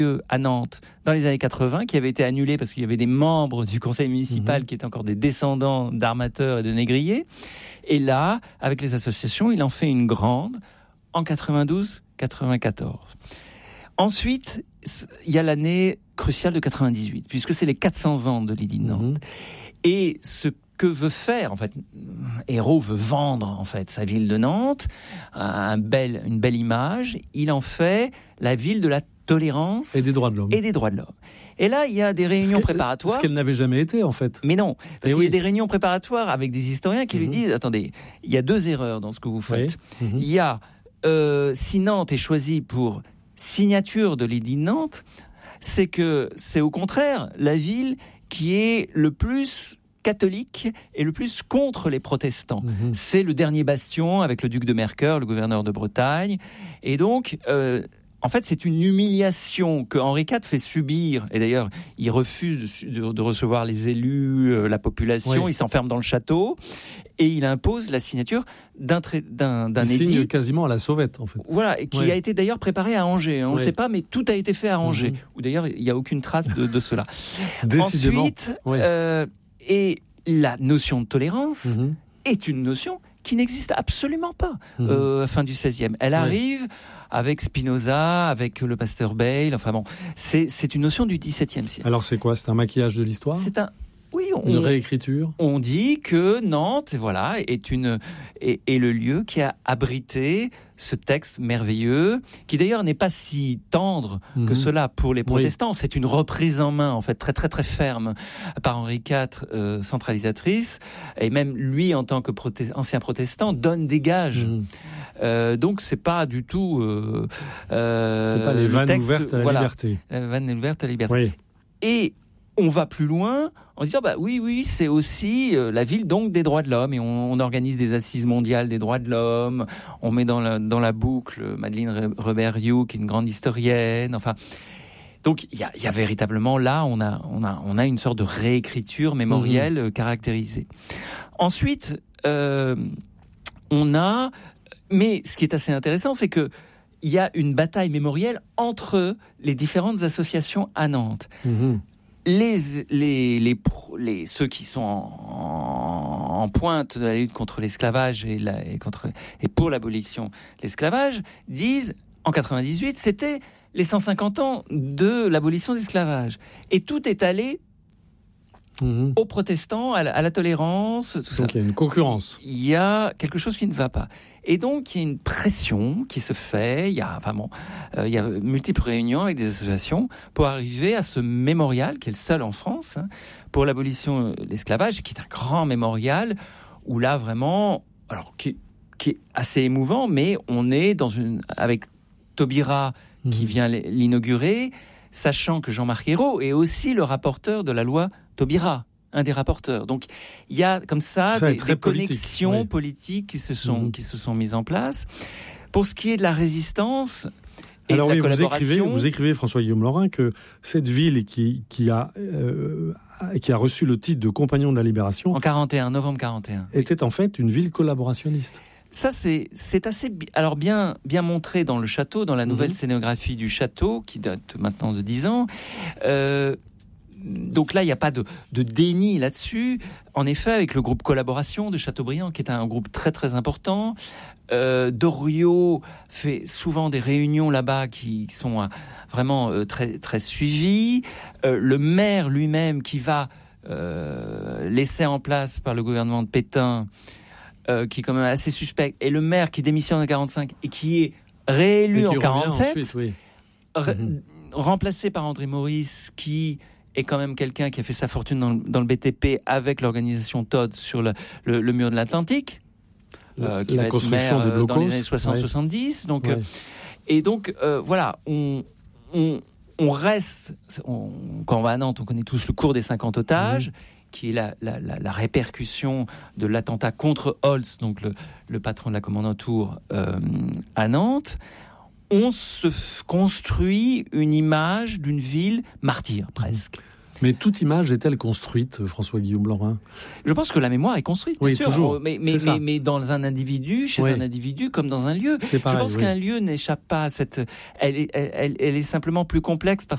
à Nantes dans les années 80 qui avait été annulé parce qu'il y avait des membres du conseil municipal qui étaient encore des descendants d'armateurs et de négriers. Et là, avec les associations, il en fait une grande en 92-94. Ensuite, il y a l'année cruciale de 98, puisque c'est les 400 ans de l'Édit de Nantes. Et ce que veut faire, en fait, Ayrault veut vendre, en fait, sa ville de Nantes, une belle image. Il en fait la ville de la tolérance et des droits de l'homme. Et là, il y a des réunions préparatoires. Ce qu'elle n'avait jamais été, en fait. Mais non, parce qu'il y a des réunions préparatoires avec des historiens qui lui disent, attendez, il y a 2 erreurs dans ce que vous faites. Il y a, si Nantes est choisie pour signature de l'Édit de Nantes, c'est que c'est au contraire la ville qui est le plus catholique et le plus contre les protestants. C'est le dernier bastion avec le duc de Mercœur, le gouverneur de Bretagne. Et donc, en fait, c'est une humiliation que Henri IV fait subir. Et d'ailleurs, il refuse de recevoir les élus, la population. Il s'enferme dans le château et il impose la signature d'un édit. Signe quasiment à la sauvette, en fait. Voilà, et qui a été d'ailleurs préparé à Angers. On ne le sait pas, mais tout a été fait à Angers. Où d'ailleurs, il n'y a aucune trace de cela. Décidément. Ensuite, et la notion de tolérance est une notion qui n'existe absolument pas fin du XVIe. Elle arrive avec Spinoza, avec le pasteur Bayle. Enfin bon, c'est une notion du XVIIe siècle. Alors c'est quoi ? C'est un maquillage de l'histoire ? Une réécriture. On dit que Nantes, voilà, est le lieu qui a abrité ce texte merveilleux, qui d'ailleurs n'est pas si tendre que cela pour les protestants. C'est une reprise en main, en fait, très très très ferme par Henri IV, centralisatrice, et même lui, en tant que ancien protestant, donne des gages. Donc c'est pas du tout. C'est pas les vannes ouvertes à la liberté. Vannes ouvertes à la liberté. Et on va plus loin en disant oui, c'est aussi la ville donc des droits de l'homme, et on organise des assises mondiales des droits de l'homme. On met dans la boucle Madeleine Rebert-Hughes, qui est une grande historienne. Enfin, donc il y a véritablement là on a une sorte de réécriture mémorielle caractérisée. Ensuite, mais ce qui est assez intéressant, c'est que il y a une bataille mémorielle entre les différentes associations à Nantes. Ceux qui sont en pointe de la lutte contre l'esclavage et pour l'abolition de l'esclavage disent, en 98, c'était les 150 ans de l'abolition de l'esclavage. Et tout est allé aux protestants, à la tolérance. Donc il y a une concurrence. Il y a quelque chose qui ne va pas. Et donc, il y a une pression qui se fait. Il y a multiples réunions avec des associations pour arriver à ce mémorial, qui est le seul en France, pour l'abolition de l'esclavage, qui est un grand mémorial, où là, vraiment, alors, qui est assez émouvant, mais on est avec Taubira qui vient l'inaugurer, sachant que Jean-Marc Ayrault est aussi le rapporteur de la loi Taubira, un des rapporteurs. Donc, il y a comme ça des connexions politiques qui se sont mises en place. Pour ce qui est de la résistance et de la collaboration... Vous écrivez, François-Guillaume Laurin, que cette ville qui a reçu le titre de Compagnon de la Libération... En novembre 41. Était en fait une ville collaborationniste. Ça, c'est assez bien montré dans le château, dans la nouvelle scénographie du château, qui date maintenant de 10 ans. Donc là, il n'y a pas de déni là-dessus. En effet, avec le groupe Collaboration de Chateaubriand, qui est un groupe très très important, Doriot fait souvent des réunions là-bas qui sont vraiment très très suivies. Le maire lui-même, qui va laisser en place par le gouvernement de Pétain, qui est quand même assez suspect, et le maire qui démissionne en 45 et qui est réélu en 47, remplacé par André Maurice, qui est quand même quelqu'un qui a fait sa fortune dans le BTP avec l'organisation Todd sur le mur de l'Atlantique, qui va être maire dans les années 60-70. Donc, et donc, voilà, on reste... quand on va à Nantes, on connaît tous le cours des 50 otages, qui est la répercussion de l'attentat contre Holtz, donc le patron de la commandanture à Nantes. On se construit une image d'une ville martyre, presque. Mais toute image est-elle construite, François-Guillaume Laurin ? Je pense que la mémoire est construite, bien oui, sûr. Toujours. Mais dans un individu, chez un individu, comme dans un lieu. C'est pareil, je pense qu'un lieu n'échappe pas à cette... Elle est simplement plus complexe parce